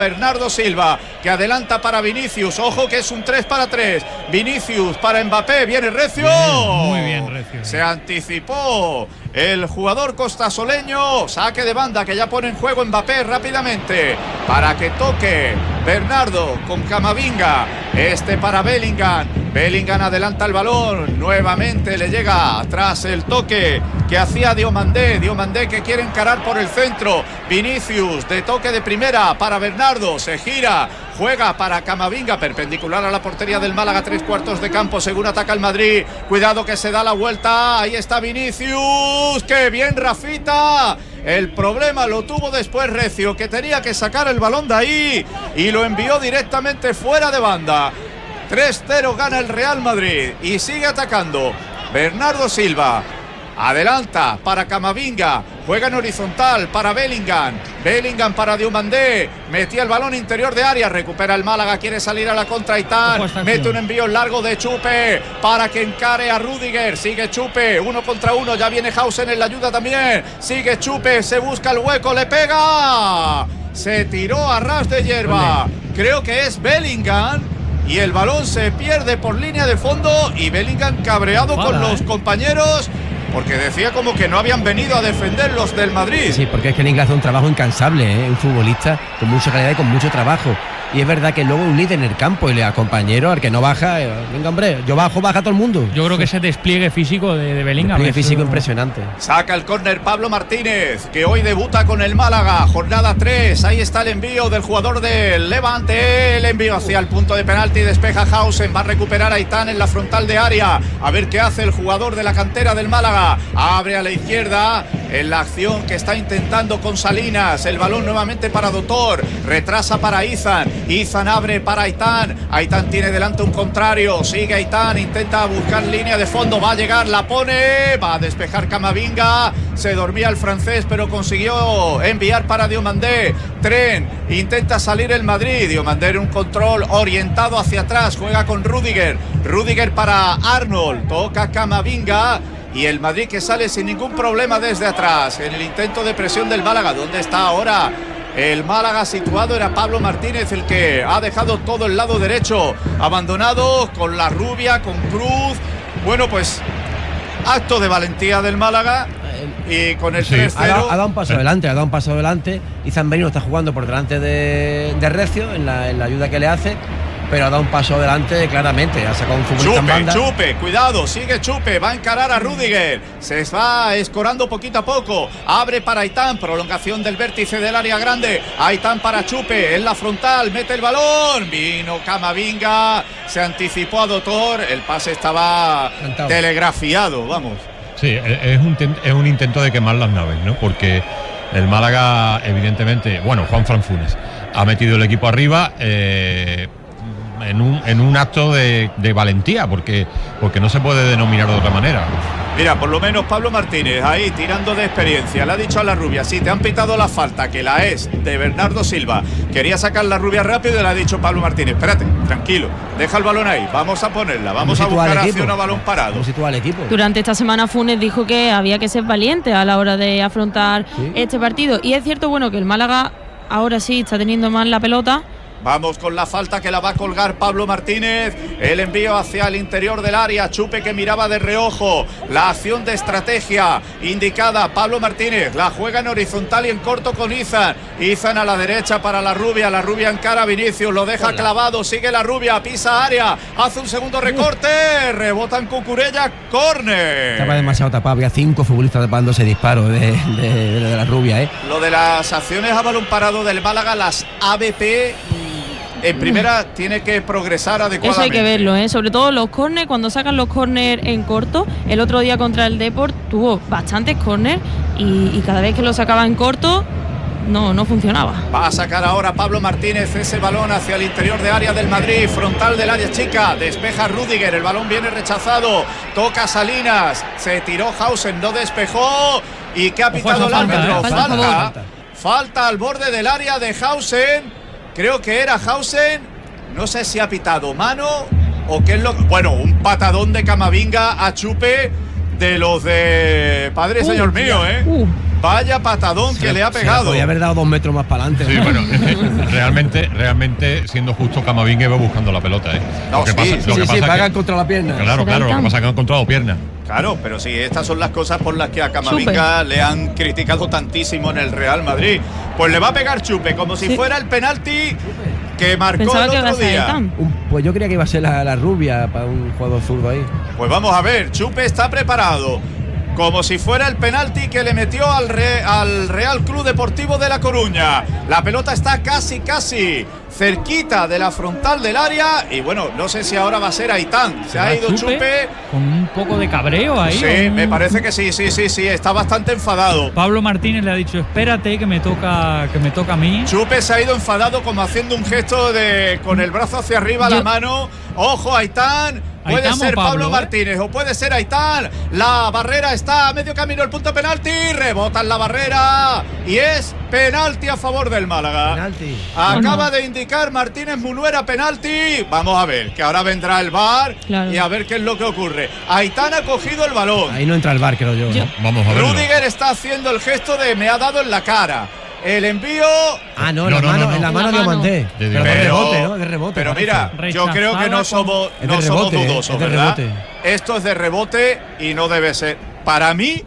Bernardo Silva, que adelanta para Vinicius. Ojo que es un 3-3. Vinicius para Mbappé. Viene Recio. Muy bien, Recio. Se anticipó el jugador costasoleño. Saque de banda que ya pone en juego Mbappé rápidamente para que toque Bernardo con Camavinga. Para Bellingham. Bellingham adelanta el balón. Nuevamente le llega atrás el toque que hacía Diomandé. Diomandé que quiere encarar por el centro. Vinicius de toque de primera para Bernardo. Se gira, juega para Camavinga, perpendicular a la portería del Málaga, 3/4 de campo, según ataca el Madrid. Cuidado que se da la vuelta, ahí está Vinicius, ¡qué bien Rafita! El problema lo tuvo después Recio, que tenía que sacar el balón de ahí y lo envió directamente fuera de banda. 3-0 gana el Real Madrid y sigue atacando Bernardo Silva. Adelanta para Camavinga, juega en horizontal para Bellingham. Bellingham para Diomandé, metía el balón interior de área, recupera el Málaga, quiere salir a la contra Aitán, mete un envío largo de Chupe para que encare a Rüdiger, sigue Chupe, 1 contra 1, ya viene Hausen en la ayuda también, sigue Chupe, se busca el hueco, le pega, se tiró a ras de hierba, creo que es Bellingham. Y el balón se pierde por línea de fondo y Bellingham cabreado con los compañeros porque decía como que no habían venido a defender los del Madrid. Sí, porque es que el inglés hace un trabajo incansable, un futbolista con mucha calidad y con mucho trabajo. Y es verdad que luego un líder en el campo y a compañero, al que no baja, venga hombre, yo bajo, baja todo el mundo. Yo creo que ese despliegue físico de Bellingham. Despliegue físico impresionante. Saca el córner Pablo Martínez, que hoy debuta con el Málaga, jornada 3. Ahí está el envío del jugador del Levante. El envío hacia el punto de penalti, despeja Hausen, va a recuperar a Aitán en la frontal de área. A ver qué hace el jugador de la cantera del Málaga. Abre a la izquierda en la acción que está intentando con Salinas. El balón nuevamente para Dotor, retrasa para Izan. Izan abre para Aitán. Aitán tiene delante un contrario. Sigue Aitán, intenta buscar línea de fondo. Va a llegar, la pone. Va a despejar Camavinga. Se dormía el francés, pero consiguió enviar para Diomandé. Tren, intenta salir el Madrid. Diomandé en un control orientado hacia atrás. Juega con Rüdiger. Rüdiger para Arnold. Toca Camavinga. Y el Madrid que sale sin ningún problema desde atrás. En el intento de presión del Málaga. ¿Dónde está ahora el Málaga situado? Era Pablo Martínez el que ha dejado todo el lado derecho abandonado, con la Rubia, con Cruz. Bueno, pues acto de valentía del Málaga. Y con el 3-0 ha dado un paso adelante, y Zambrino está jugando por delante de Recio en la ayuda que le hace, pero ha dado un paso adelante claramente, ha sacado un futbolista en banda. Chupe, cuidado, sigue Chupe, va a encarar a Rüdiger, se va escorando poquito a poco, abre para Aitán, prolongación del vértice del área grande, Aitán para Chupe, en la frontal, mete el balón, vino Camavinga, se anticipó a Dotor, el pase estaba telegrafiado, vamos. Sí, es un intento de quemar las naves, ¿no? Porque el Málaga, evidentemente, bueno, Juanfran Funes ha metido el equipo arriba en un acto de valentía, porque no se puede denominar de otra manera. Mira, por lo menos Pablo Martínez ahí tirando de experiencia, le ha dicho a la Rubia, sí, te han pitado la falta, que la es de Bernardo Silva, quería sacar la Rubia rápido y le ha dicho Pablo Martínez, espérate, tranquilo, deja el balón ahí, vamos a ponerla, vamos a buscar acción a balón parado. ¿Cómo sitúa al equipo? Durante esta semana Funes dijo que había que ser valiente a la hora de afrontar este partido, y es cierto, bueno, que el Málaga ahora sí está teniendo más la pelota. Vamos con la falta que la va a colgar Pablo Martínez. El envío hacia el interior del área. Chupe que miraba de reojo. La acción de estrategia indicada. Pablo Martínez la juega en horizontal y en corto con Izan. Izan a la derecha para la Rubia. La Rubia encara a Vinicius. Lo deja clavado. Sigue la Rubia. Pisa área. Hace un segundo recorte. Rebota en Cucurella. Córner. Estaba demasiado tapado. Había 5 futbolistas tapando ese disparo de la Rubia. Lo de las acciones a balón parado del Málaga, las ABP. En primera tiene que progresar adecuadamente. Eso hay que verlo, sobre todo los córner, cuando sacan los córner en corto. El otro día contra el Deport tuvo bastantes córner y cada vez que lo sacaba en corto no funcionaba. Va a sacar ahora Pablo Martínez ese balón hacia el interior de área del Madrid, frontal del área chica, despeja Rüdiger, el balón viene rechazado, toca Salinas, se tiró Hausen, no despejó y ¿qué ha pitado el árbitro? Falta al borde del área de Hausen. Creo que era Hausen, no sé si ha pitado mano o qué es lo... Bueno, un patadón de Camavinga a Chupe de los de Padre Señor mío, Vaya patadón que le ha pegado. Podría haber dado 2 metros más para adelante. Sí, bueno, realmente, siendo justo, Camavinga iba buscando la pelota, ¿eh? No, Lo que pasa es pagan que, contra la pierna. Claro, lo que pasa es que han encontrado pierna. Claro, pero sí, estas son las cosas por las que a Camavinga le han criticado tantísimo en el Real Madrid. Pues le va a pegar Chupe, como si fuera el penalti que marcó Pensaba el que otro iba a ser día. Aitán. Pues yo creía que iba a ser la rubia para un jugador zurdo ahí. Pues vamos a ver, Chupe está preparado. Como si fuera el penalti que le metió al Real Club Deportivo de La Coruña. La pelota está casi cerquita de la frontal del área. Y bueno, no sé si ahora va a ser Aitán. Se ha ido Chupe. Con un poco de cabreo ahí. Sí, me parece que sí. Está bastante enfadado. Pablo Martínez le ha dicho, espérate que me toca a mí. Chupe se ha ido enfadado, como haciendo un gesto con el brazo hacia arriba, la mano. Ojo, Aitán. Puede Aitán ser o Pablo, Pablo Martínez o puede ser Aitán. La barrera está a medio camino, el punto penalti. Rebota en la barrera y es penalti a favor del Málaga. Penalti. Acaba de indicar Martínez Munuera penalti. Vamos a ver, que ahora vendrá el VAR y a ver qué es lo que ocurre. Aitán ha cogido el balón. Ahí no entra el VAR, creo yo. Vamos a ver. Rudiger está haciendo el gesto de me ha dado en la cara. El envío. En la mano de Mandé. Pero de rebote, ¿no? De rebote. Pero mira, yo creo que no somos dudosos, ¿verdad? Esto es de rebote y no debe ser. Para mí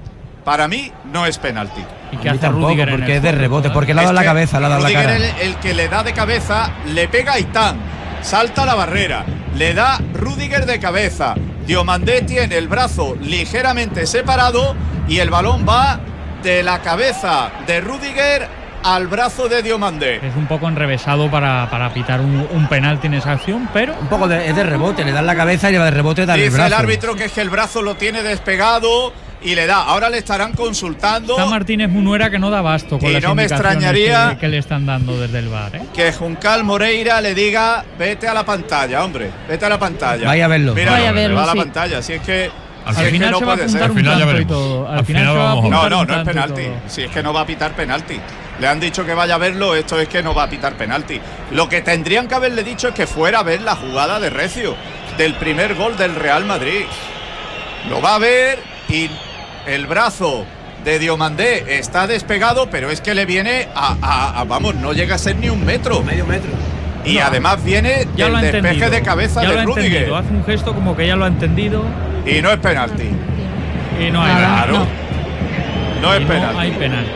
no es penalti. ¿Y qué A mí hace tampoco, Rudiger en porque el es de fondo, rebote, ¿verdad? porque le ha dado la cabeza, le ha dado la Rudiger cara. el que le da de cabeza, le pega a Aitán, salta la barrera, le da Rudiger de cabeza. Diomandé tiene el brazo ligeramente separado y el balón va de la cabeza de Rudiger al brazo de Diomandé. Es un poco enrevesado para pitar un penalti en esa acción, pero Un poco es de rebote, le dan la cabeza y le va de rebote dar el Dice brazo. el árbitro que es que el brazo lo tiene despegado y le da. Ahora le estarán consultando. está Martínez Munuera que no da abasto con Y las no me indicaciones extrañaría que le están dando desde el VAR, ¿eh? Que Juncal Moreira le diga vete a la pantalla, hombre, vete a la pantalla. Vaya a verlo. Mira, Vaya a verlo, va a la sí. pantalla, si es que Al si es que final no se va a puede apuntar ser. Al final ya un tanto y veremos. todo. Al final se va a vamos a ver. apuntar No un es tanto y penalti. todo. Si es que no va a pitar penalti. Le han dicho que vaya a verlo, esto es que no va a pitar penalti. Lo que tendrían que haberle dicho es que fuera a ver la jugada de Recio, del primer gol del Real Madrid. Lo va a ver y el brazo de Diomandé está despegado, pero es que le viene vamos, no llega a ser ni 1 metro. Medio metro. Y además viene Ya lo del ha despeje entendido. de cabeza Ya de lo ha Rudiger. entendido. Hace un gesto como que ya lo ha entendido Y no es penalti. y no hay Claro. No es Y penalti. No hay penalti.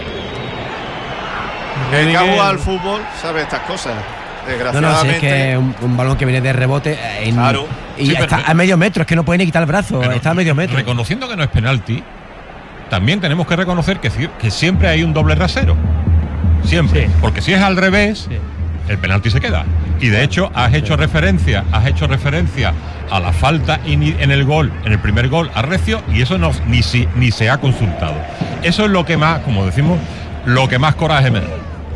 El que ha Rudiger- jugado al fútbol sabe estas cosas. No, Desgraciadamente. si es que un balón que viene de rebote Claro. y Sí, está pero- a medio metro, es que no puede ni quitar el brazo, Pero está a medio metro. Reconociendo que no es penalti, también tenemos que reconocer que siempre hay un doble rasero. Siempre. Sí. Porque si es al revés, Sí. el penalti se queda. Y de hecho has hecho referencia a la falta en el gol, en el primer gol a Recio, y eso ni se ha consultado. Eso es lo que más, como decimos, lo que más coraje me da.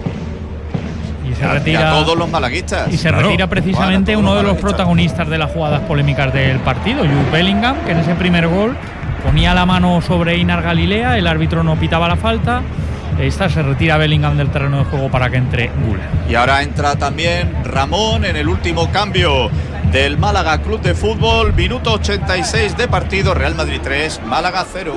Y se Y a retira. todos los malaguistas. Y se Claro. retira precisamente Bueno, uno de los malaguistas. protagonistas de las jugadas polémicas del partido, Jude Bellingham, que en ese primer gol ponía la mano sobre Einar Galilea, el árbitro no pitaba la falta. Se retira Bellingham del terreno de juego para que entre Güler. Y ahora entra también Ramón en el último cambio del Málaga Club de Fútbol. Minuto 86 de partido. Real Madrid 3, Málaga 0.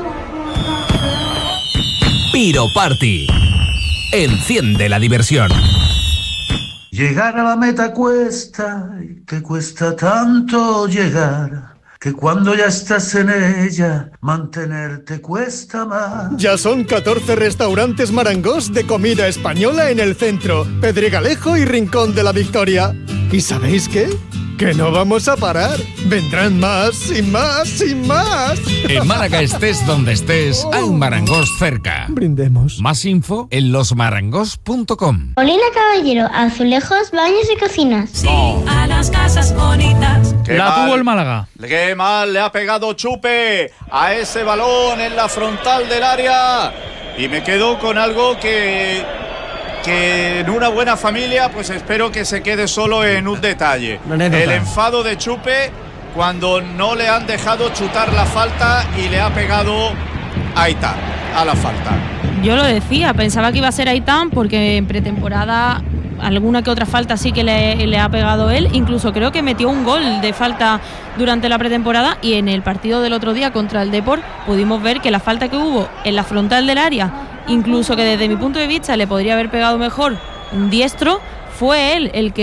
Piro Party. Enciende la diversión. Llegar a la meta cuesta y te cuesta tanto llegar que cuando ya estás en ella mantenerte cuesta más. Ya son 14 restaurantes Marangós de comida española en el centro, Pedregalejo y Rincón de la Victoria. ¿Y sabéis qué? Que no vamos a parar. Vendrán más y más y más. En Málaga estés donde estés, hay un Marangós cerca. Brindemos. Más info en losmarangos.com. Molina Caballero, azulejos, baños y cocinas. A las casas bonitas. Qué La mal, tuvo el Málaga. Qué mal le ha pegado Chupe a ese balón en la frontal del área. Y me quedo con algo que en una buena familia pues espero que se quede solo en un detalle. Una anécdota. El enfado de Chupe cuando no le han dejado chutar la falta y le ha pegado Aitán a la falta. Yo lo decía, pensaba que iba a ser Aitán porque en pretemporada alguna que otra falta sí que le ha pegado él. Incluso creo que metió un gol de falta durante la pretemporada, y en el partido del otro día contra el Depor pudimos ver que la falta que hubo en la frontal del área incluso que desde mi punto de vista le podría haber pegado mejor un diestro, fue él el que